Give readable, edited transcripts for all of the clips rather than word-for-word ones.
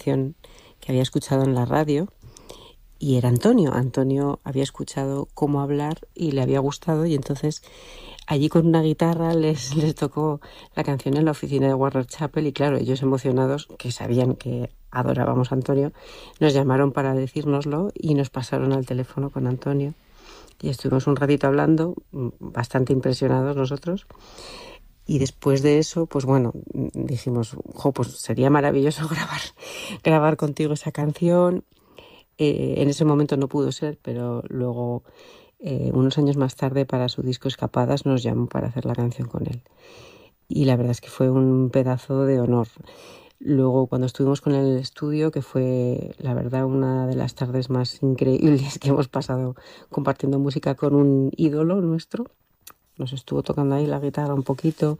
canción que había escuchado en la radio y era Antonio. Antonio había escuchado Cómo hablar y le había gustado, y entonces allí con una guitarra les tocó la canción en la oficina de Warner Chappell, y claro, ellos emocionados, que sabían que adorábamos a Antonio, nos llamaron para decírnoslo y nos pasaron al teléfono con Antonio y estuvimos un ratito hablando, bastante impresionados nosotros. Y después de eso, pues bueno, dijimos, pues sería maravilloso grabar contigo esa canción. En ese momento no pudo ser, pero luego, unos años más tarde, para su disco Escapadas, nos llamó para hacer la canción con él. Y la verdad es que fue un pedazo de honor. Luego, cuando estuvimos con él en el estudio, que fue, la verdad, una de las tardes más increíbles que hemos pasado compartiendo música con un ídolo nuestro, nos estuvo tocando ahí la guitarra un poquito,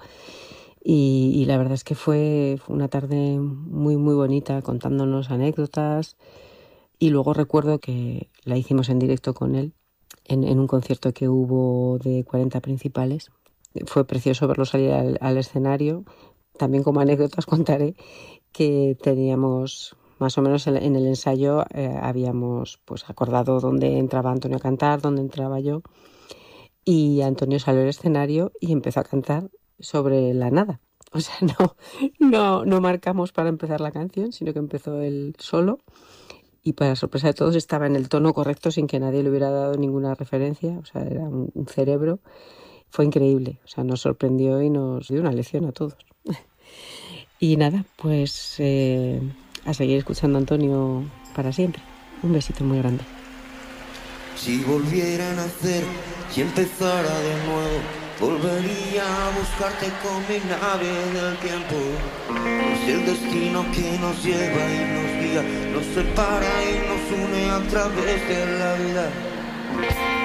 y la verdad es que fue una tarde muy, muy bonita, contándonos anécdotas. Y luego recuerdo que la hicimos en directo con él en un concierto que hubo de 40 principales. Fue precioso verlo salir al escenario. También como anécdotas contaré que teníamos, más o menos en el ensayo, habíamos pues acordado dónde entraba Antonio a cantar, dónde entraba yo. Y Antonio salió al escenario y empezó a cantar sobre la nada. O sea, no marcamos para empezar la canción, sino que empezó él solo. Y para sorpresa de todos estaba en el tono correcto sin que nadie le hubiera dado ninguna referencia. O sea, era un cerebro. Fue increíble. O sea, nos sorprendió y nos dio una lección a todos. Y nada, pues a seguir escuchando a Antonio para siempre. Un besito muy grande. Si volviera a nacer y empezara de nuevo, volvería a buscarte con mi nave del tiempo. Es el destino que nos lleva y nos guía, nos separa y nos une a través de la vida.